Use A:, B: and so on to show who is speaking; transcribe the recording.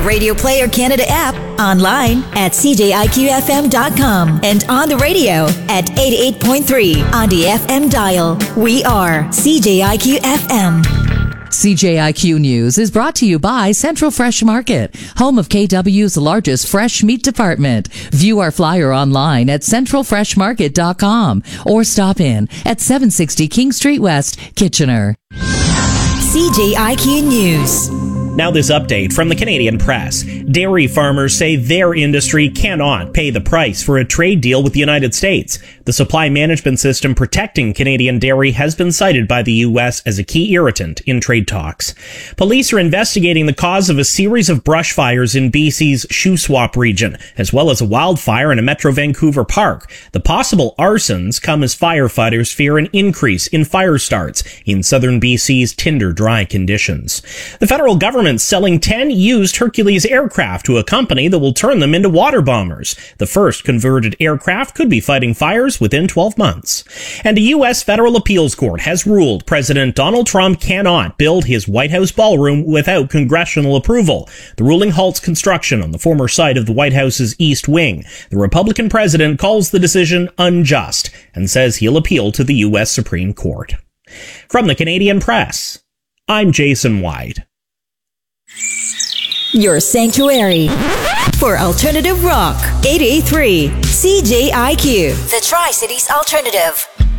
A: the Radio Player Canada app, online at cjiqfm.com, and on the radio at 88.3 on the FM dial. We are CJIQ FM.
B: CJIQ News is brought to you by Central Fresh Market, home of KW's largest fresh meat department. View our flyer online at centralfreshmarket.com or stop in at 760 King Street West, Kitchener.
A: CJIQ News.
C: Now this update from the Canadian Press. Dairy farmers say their industry cannot pay the price for a trade deal with the United States. The supply management system protecting Canadian dairy has been cited by the U.S. as a key irritant in trade talks. Police are investigating the cause of a series of brush fires in BC's Shuswap region, as well as a wildfire in a Metro Vancouver park. The possible arsons come as firefighters fear an increase in fire starts in southern BC's tinder dry conditions. The federal government selling 10 used Hercules aircraft to a company that will turn them into water bombers. The first converted aircraft could be fighting fires within 12 months. And a U.S. federal appeals court has ruled President Donald Trump cannot build his White House ballroom without congressional approval. The ruling halts construction on the former site of the White House's East Wing. The Republican president calls the decision unjust and says he'll appeal to the U.S. Supreme Court. From the Canadian Press, I'm Jason White.
A: Your sanctuary for alternative rock. 88.3 CJIQ, the Tri-Cities Alternative.